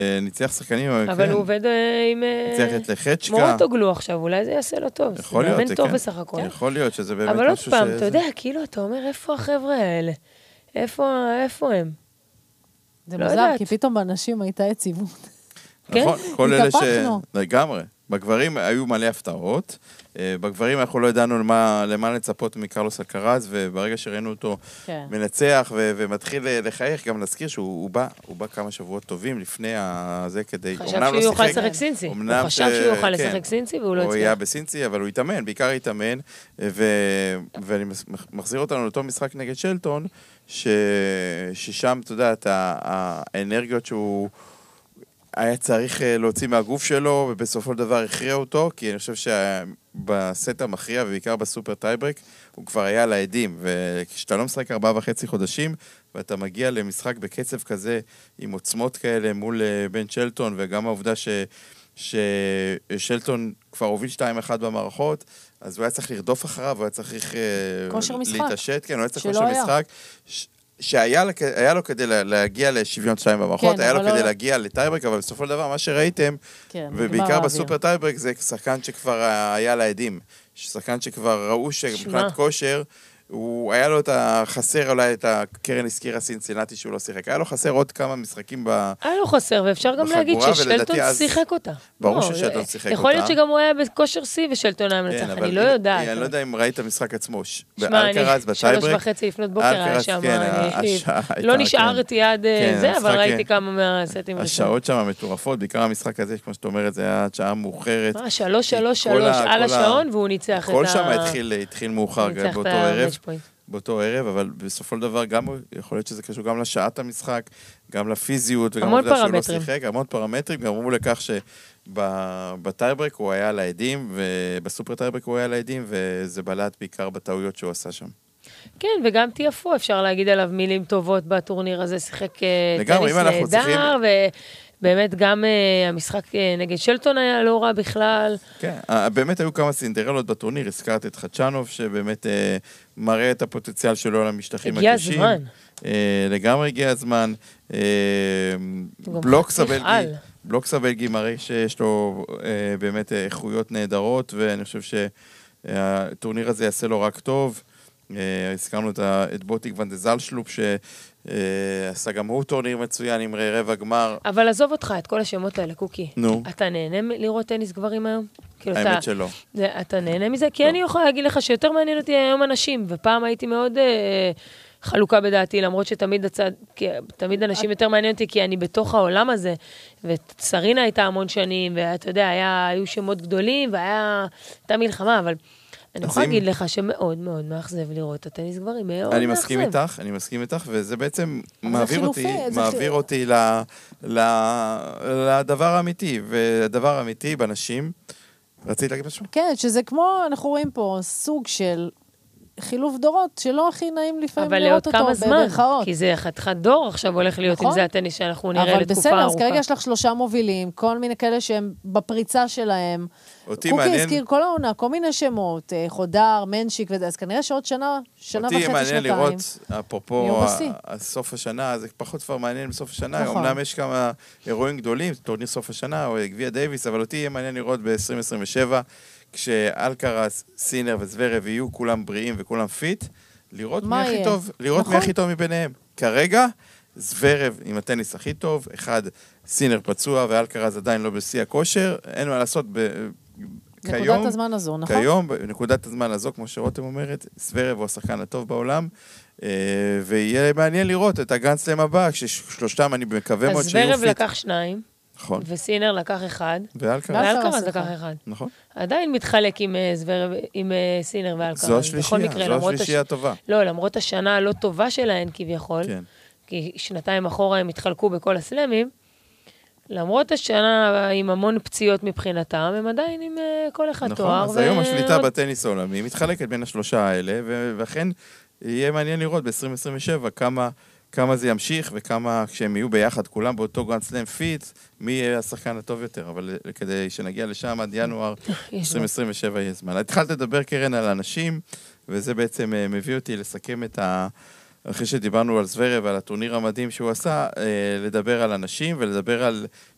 ניצח שחקנים, אבל הוא עובד עם... ניצח את לחצ'קה. מורטוגלו עכשיו, אולי זה יעשה לו טוב. יכול להיות, זה טוב בסך הכל. יכול להיות שזה באמת אבל עוד משהו פעם, אתה יודע, כאילו, אתה אומר, איפה החבר'ה האלה? איפה הם? זה מוזר, כי פתאום באנשים הייתה יציבות. נכון, כל אלה התהפכנו. לגמרי. בגברים היו מלא הפתעות, בגברים אנחנו לא ידענו למה לצפות מקרלוס אלקרז, וברגע שראינו אותו מנצח ומתחיל לחייך, גם נזכיר שהוא בא כמה שבועות טובים לפני זה כדי... חשב שהוא יוכל לשחק סינצי. הוא חשב שהוא יוכל לשחק סינצי והוא לא הצליח. הוא היה בסינצי, אבל הוא התאמן, בעיקר התאמן, ואני מחזיר אותנו לאותו משחק נגד שלטון, ששם, אתה יודע, האנרגיות שהוא... היה צריך להוציא מהגוף שלו, ובסופו של דבר הכריע אותו, כי אני חושב שבסט המכריע, ובעיקר בסופר טייברק, הוא כבר היה על העדים, וכשאתה לא משחק 4.5 חודשים, ואתה מגיע למשחק בקצב כזה, עם עוצמות כאלה מול בן שלטון, וגם העובדה ששלטון כבר הוביל 2-1 במערכות, אז הוא היה צריך לרדוף אחריו, הוא היה צריך להתעשת, כן, הוא היה צריך כושר משחק, שהיה לו כדי להגיע לשוויון 2 במערכות, היה לו כדי להגיע לטייברק, אבל בסופו של דבר, מה שראיתם, ובעיקר בסופר טייברק, זה שחקן שכבר היה לעדים, שחקן שכבר ראו שמבחינת כושר, הוא היה לו את החסר, אולי את הקרן הזכירה סינצינטי שהוא לא שיחק. היה לו חסר עוד כמה משחקים בחגורה. היה לו חסר, ואפשר גם להגיד ששלטון שיחק אותה. ברור ששלטון שיחק אותה. יכול להיות שגם הוא היה בכושר שיא ושלטון היה מנצח, אני לא יודעת. אני לא יודע אם ראית את המשחק עצמו. שמע, אני 3:30 לפנות בוקר היה שם, לא נשארתי עד זה, אבל ראיתי כמה מהסטים. השעות שם מטורפות, בעיקר המשחק הזה, כמו שאת אומרת, זה היה שעה מאוחרת. 3:33 על השעון, והוא ניצח את ה... כל שם התחיל מאוחר באותו ערב, אבל בסופו של דבר גם יכול להיות שזה קשור גם לשעת המשחק, גם לפיזיות, וגם לעובדה שהוא לא שיחק, המון פרמטרים, גם אמרו לכך שבטייברק הוא היה לעדים, ובסופר טייברק הוא היה לעדים, וזה בלט בעיקר בטעויות שהוא עשה שם. כן, וגם תיאפו, אפשר להגיד עליו מילים טובות בטורניר הזה, שיחק טניס נהדר, באמת גם המשחק נגד שלטון היה לא רע בכלל. כן, באמת היו כמה סינדרלות בטורניר, הזכרת את חדשנוב, שבאמת מראה את הפוטנציאל שלו למשטחים הקשים. הגיע הזמן. לגמרי הגיע הזמן. בלוקס הבלגי מראה שיש לו באמת איכויות נהדרות, ואני חושב שהטורניר הזה יעשה לו רק טוב. הזכרנו את בוטיק ונדזל שלופ, שעשה גם הוא טורניר מצוין עם רבע גמר. אבל עזוב אותך, את כל השמות האלה, קוקי. נו. אתה נהנה לראות טניס גברים היום? האמת שלא. אתה נהנה מזה? כי אני יכולה להגיד לך שיותר מעניין אותי היום אנשים, ופעם הייתי מאוד חלוקה בדעתי, למרות שתמיד תמיד אנשים יותר מעניין אותי, כי אני בתוך העולם הזה, וסרינה הייתה המון שנים, ואתה יודע, היו שמות גדולים, הייתה מלחמה, אבל... אני יכולה להגיד לך שמאוד מאוד מאכזב לראות את הטניס גברים, מאוד מאכזב. אני מסכים איתך, וזה בעצם מעביר אותי לדבר האמיתי, והדבר האמיתי בנשים, רצית להגיד משהו? כן, שזה כמו, אנחנו רואים פה סוג של חילוף דורות, שלא הכי נעים לפעמים לראות אותו בברכאות. אבל לעוד כמה זמן, כי זה חתיכת דור עכשיו הולך להיות עם זה הטניס שאנחנו נראה לתקופה ארוכה. אבל בסדר, אז כרגע יש לך 3 מובילים, כל מיני כאלה שהם בפריצה שלהם. קוקי הזכיר כל העונה, כל מיני שמות, חודר, מנשיק, אז כנראה שעוד שנה וחצי, אותי מעניין לראות, אפרופו סוף השנה, זה פחות כבר מעניין בסוף השנה, אומנם יש כמה אירועים גדולים, טורניר סוף השנה, או גביע דייביס, אבל אותי יהיה מעניין לראות ב-2027, כשאלקרס, סינר וזוורב יהיו כולם בריאים וכולם פיט, לראות מי הכי טוב, מי הכי טוב מביניהם. כרגע, זוורב עם הטניס הכי טוב, אחד סינר פצוע ואלקרס עדיין לא בשיא הכושר, אין מה לעשות נקודת הזמן הזו, נכון? כיום, בנקודת הזמן הזו, כמו שרותם אומרת, זוורב הוא השחקן הטוב בעולם, ויהיה מעניין לראות את הגרנדסלאם הבא, כששלושתם אני מקווה מאוד שיהיו פיט. אז זוורב לקח 2, נכון. וסינר לקח 1, ואלקרס לקח 1. נכון. עדיין מתחלק עם סינר ואלקרס. זו השלישייה הטובה. לא, למרות השנה הלא טובה שלהן כביכול, כי 2 אחורה הם התחלקו בכל הסלמים, למרות השנה עם המון פציעות מבחינתם, הם עדיין עם כל אחד תואר. נכון, אז היום השליטה בטניס העולמי מתחלקת בין השלושה האלה, ולכן יהיה מעניין לראות ב-2027 כמה זה ימשיך, וכמה כשהם יהיו ביחד, כולם באותו גרנד סלאם פיט, מי יהיה השחקן הטוב יותר, אבל כדי שנגיע לשם עד ינואר 2027 יהיה זמן. התחלת לדבר, קרן, על אנשים, וזה בעצם מביא אותי לסכם את אחרי שדיברנו על זוורב ועל הטורניר המדהים שהוא עשה, לדבר על אנשים ולדבר על